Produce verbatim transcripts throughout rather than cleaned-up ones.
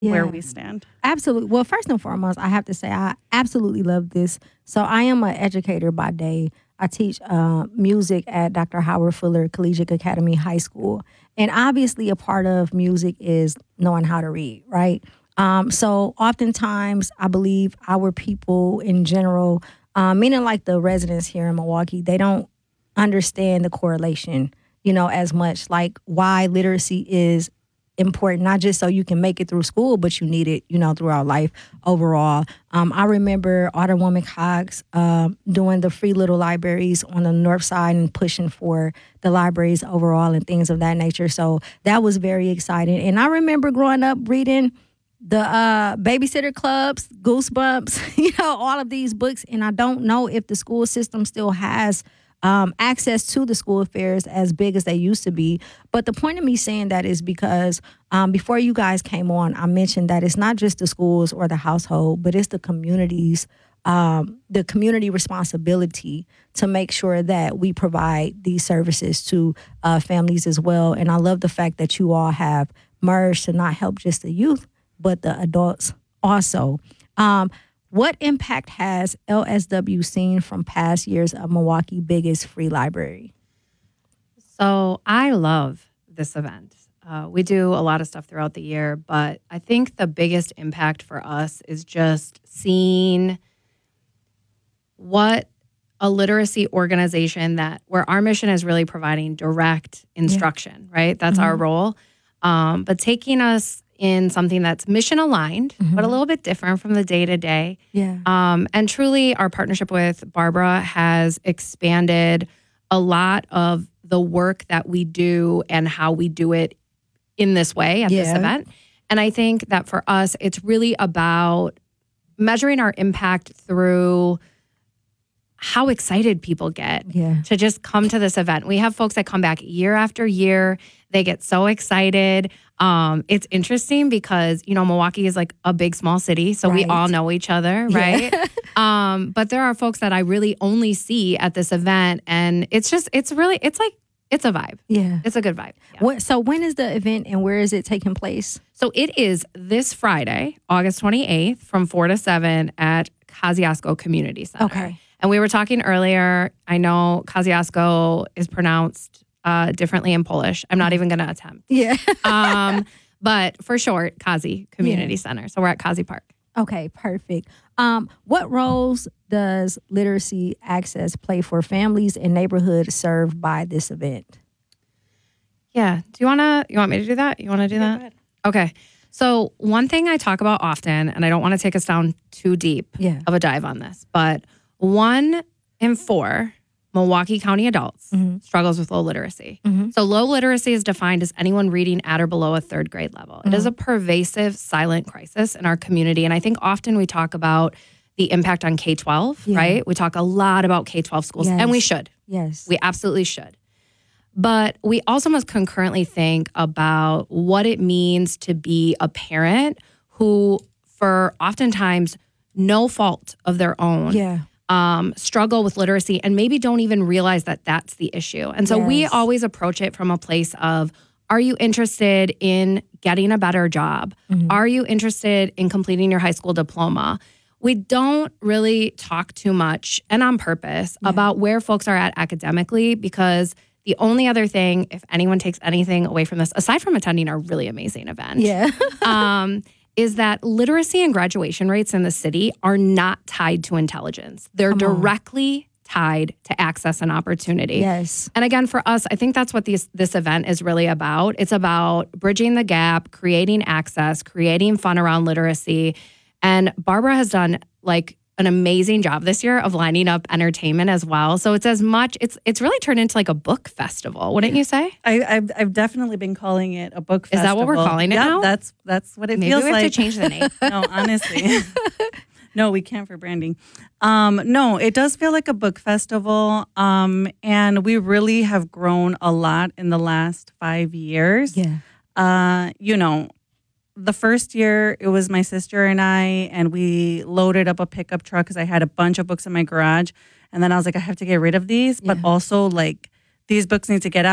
yeah. where we stand. Absolutely. Well, first and foremost, I have to say I absolutely love this. So I am an educator by day. I teach uh, music at Doctor Howard Fuller Collegiate Academy High School. And obviously a part of music is knowing how to read, right? Um, so oftentimes I believe our people in general, uh, meaning like the residents here in Milwaukee, they don't understand the correlation, you know, as much, like why literacy is important, not just so you can make it through school, but you need it, you know, throughout life overall. Um, I remember Alderwoman Cox uh, doing the free little libraries on the north side and pushing for the libraries overall and things of that nature. So that was very exciting. And I remember growing up reading the uh, Babysitter Clubs, Goosebumps, you know, all of these books. And I don't know if the school system still has Um, access to the school fairs as big as they used to be. But the point of me saying that is because um, before you guys came on, I mentioned that it's not just the schools or the household, but it's the communities, um, the community responsibility to make sure that we provide these services to uh, families as well. And I love the fact that you all have merged to not help just the youth, but the adults also. Um, What impact has L S W seen from past years of Milwaukee's biggest free library? So I love this event. Uh, we do a lot of stuff throughout the year, but I think the biggest impact for us is just seeing what a literacy organization that where our mission is really providing direct instruction, yeah. right? That's mm-hmm. our role. Um, but taking us in something that's mission aligned, mm-hmm. but a little bit different from the day to day. Yeah. Um, and truly, our partnership with Barbara has expanded a lot of the work that we do and how we do it in this way at yeah. this event. And I think that for us, it's really about measuring our impact through how excited people get yeah. to just come to this event. We have folks that come back year after year. They get so excited. Um, it's interesting because, you know, Milwaukee is like a big, small city. So right. we all know each other, right? Yeah. um, but there are folks that I really only see at this event. And it's just, it's really, it's like, it's a vibe. Yeah. It's a good vibe. Yeah. What, so when is the event and where is it taking place? So it is this Friday, August twenty-eighth from four to seven at Kosciuszko Community Center. Okay. And we were talking earlier, I know Kosciuszko is pronounced uh, differently in Polish. I'm not even going to attempt. Yeah. um, but for short, Kazi Community yeah. Center. So we're at Kazi Park. Okay, perfect. Um, what roles does literacy access play for families and neighborhoods served by this event? Yeah. Do you want to, you want me to do that? You want to do yeah, that? Go ahead. Okay. So one thing I talk about often, and I don't want to take us down too deep yeah. of a dive on this, but one in four Milwaukee County adults mm-hmm. struggles with low literacy. Mm-hmm. So low literacy is defined as anyone reading at or below a third grade level. Mm-hmm. It is a pervasive silent crisis in our community. And I think often we talk about the impact on K twelve, yeah. right? We talk a lot about K twelve schools, yes. and we should. Yes. We absolutely should. But we also must concurrently think about what it means to be a parent who, for oftentimes no fault of their own, yeah. Um, struggle with literacy and maybe don't even realize that that's the issue. And so yes. we always approach it from a place of, are you interested in getting a better job? Mm-hmm. Are you interested in completing your high school diploma? We don't really talk too much, and on purpose, yeah. about where folks are at academically, because the only other thing, if anyone takes anything away from this, aside from attending our really amazing event, yeah. um, is that literacy and graduation rates in the city are not tied to intelligence. They're Come on. directly tied to access and opportunity. Yes. And again, for us, I think that's what these, this event is really about. It's about bridging the gap, creating access, creating fun around literacy. And Barbara has done like an amazing job this year of lining up entertainment as well. So it's as much, it's it's really turned into like a book festival, wouldn't you say? I, I've, I've definitely been calling it a book festival. Is that what we're calling it yeah, now? that's that's what it Maybe feels we have like. to change the name. No, honestly. No, we can't for branding. Um, no, it does feel like a book festival. Um, and we really have grown a lot in the last five years. Yeah. Uh, you know, the first year, it was my sister and I, and we loaded up a pickup truck because I had a bunch of books in my garage. And then I was like, I have to get rid of these, but Yeah. also like these books need to get out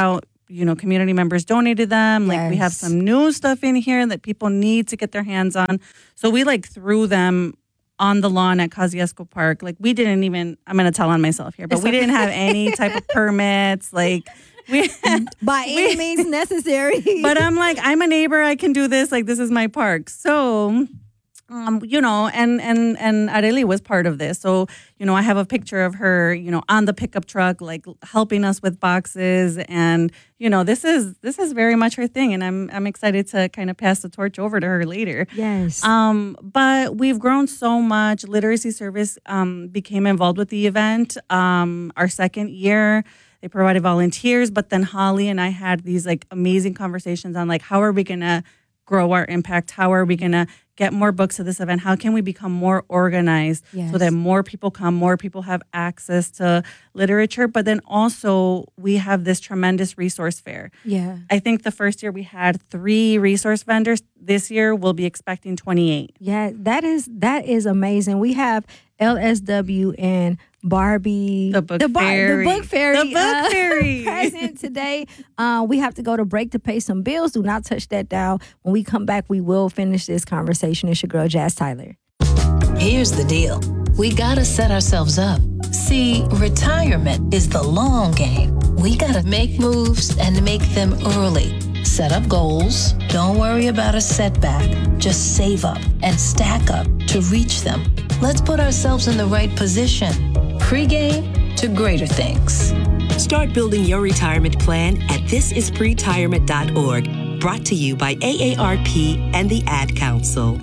you know, community members donated them. Like Yes. we have some new stuff in here that people need to get their hands on. So we like threw them on the lawn at Kosciuszko Park. Like we didn't even, I'm going to tell on myself here, but It's we okay. didn't have any type of permits. Like we, By any means necessary. but I'm like, I'm a neighbor. I can do this. Like this is my park. So, um, you know, and, and, and Arely was part of this. So, you know, I have a picture of her, you know, on the pickup truck, like helping us with boxes. And, you know, this is, this is very much her thing. And I'm, I'm excited to kind of pass the torch over to her later. Yes. Um, but we've grown so much. Literacy Service um, became involved with the event um, our second year. They provided volunteers, but then Holly and I had these like amazing conversations on like, how are we going to grow our impact? How are we going to get more books to this event? How can we become more organized Yes. so that more people come, more people have access to literature? But then also we have this tremendous resource fair. yeah. I think the first year we had three resource vendors. This year we'll be expecting twenty-eight. Yeah, that is that is amazing. We have L S W and Barbie, The Book the, Fairy. the book fairy, The Book Fairy. present today. Uh, we have to go to break to pay some bills. Do not touch that dial. When we come back, we will finish this conversation. It's your girl Jazz Tyler. Here's the deal. We gotta set ourselves up. See, retirement is the long game. We gotta make moves and make them early. Set up goals. Don't worry about a setback. Just save up and stack up to reach them. Let's put ourselves in the right position. Pre-game to greater things. Start building your retirement plan at this is pretirement dot org. Brought to you by A A R P and the Ad Council.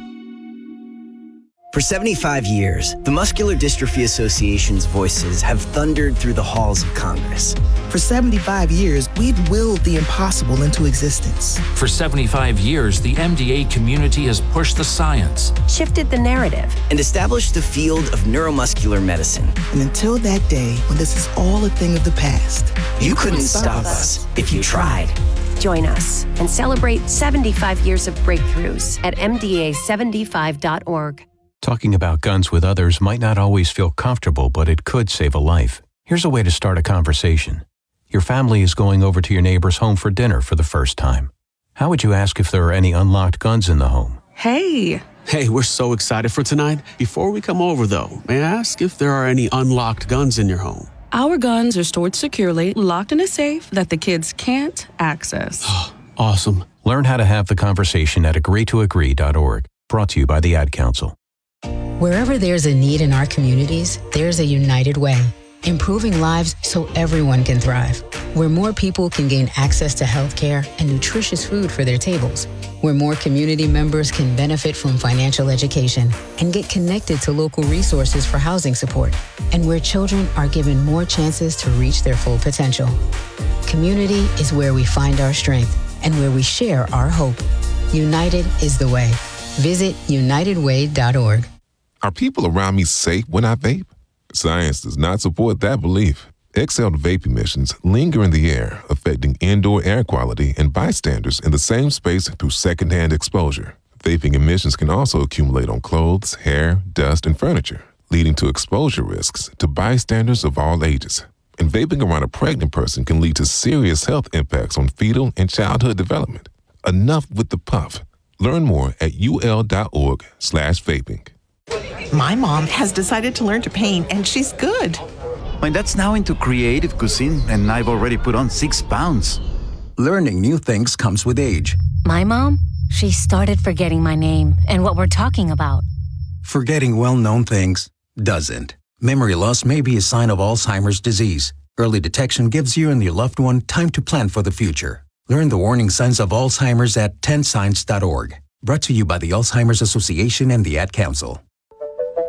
For seventy-five years, the Muscular Dystrophy Association's voices have thundered through the halls of Congress. For seventy-five years, we've willed the impossible into existence. For seventy-five years, the M D A community has pushed the science, Shifted the narrative. And established the field of neuromuscular medicine. And until that day when this is all a thing of the past, You couldn't stop us if you tried. Join us and celebrate seventy-five years of breakthroughs at M D A seventy-five dot org. Talking about guns with others might not always feel comfortable, but it could save a life. Here's a way to start a conversation. Your family is going over to your neighbor's home for dinner for the first time. How would you ask if there are any unlocked guns in the home? Hey. Hey, we're so excited for tonight. Before we come over, though, may I ask if there are any unlocked guns in your home? Our guns are stored securely, locked in a safe that the kids can't access. Awesome. Learn how to have the conversation at agree to agree dot org. Brought to you by the Ad Council. Wherever there's a need in our communities, there's a United Way, improving lives so everyone can thrive. Where more people can gain access to health care and nutritious food for their tables. Where more community members can benefit from financial education and get connected to local resources for housing support. And where children are given more chances to reach their full potential. Community is where we find our strength and where we share our hope. United is the way. Visit united way dot org. Are people around me safe when I vape? Science does not support that belief. Exhaled vape emissions linger in the air, affecting indoor air quality and bystanders in the same space through secondhand exposure. Vaping emissions can also accumulate on clothes, hair, dust, and furniture, leading to exposure risks to bystanders of all ages. And vaping around a pregnant person can lead to serious health impacts on fetal and childhood development. Enough with the puff. Learn more at ul.org slash vaping. My mom has decided to learn to paint, and she's good. My dad's now into creative cuisine, and I've already put on six pounds. Learning new things comes with age. My mom, she started forgetting my name and what we're talking about. Forgetting well-known things doesn't. Memory loss may be a sign of Alzheimer's disease. Early detection gives you and your loved one time to plan for the future. Learn the warning signs of Alzheimer's at ten signs dot org. Brought to you by the Alzheimer's Association and the Ad Council.